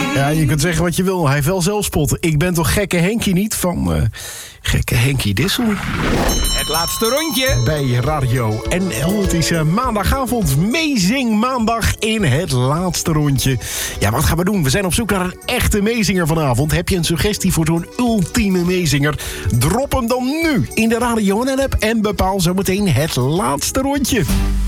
Ja, je kunt zeggen wat je wil. Hij heeft wel zelfspot. Ik ben toch gekke Henkie niet van gekke Henkie Dissel. Het laatste rondje. Bij Radio NL. Het is maandagavond. Meezing maandag in het laatste rondje. Ja, wat gaan we doen? We zijn op zoek naar een echte meezinger vanavond. Heb je een suggestie voor zo'n ultieme meezinger? Drop hem dan nu in de Radio NL app en bepaal zometeen het laatste rondje.